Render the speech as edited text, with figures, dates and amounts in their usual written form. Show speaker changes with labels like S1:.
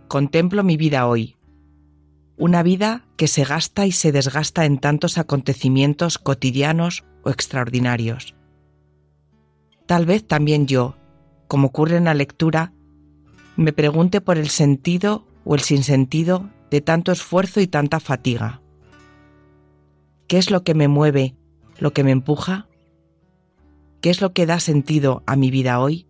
S1: contemplo mi vida hoy. Una vida que se gasta y se desgasta en tantos acontecimientos cotidianos o extraordinarios. Tal vez también yo, como ocurre en la lectura, me pregunte por el sentido o el sinsentido de tanto esfuerzo y tanta fatiga. ¿Qué es lo que me mueve, lo que me empuja? ¿Qué es lo que da sentido a mi vida hoy?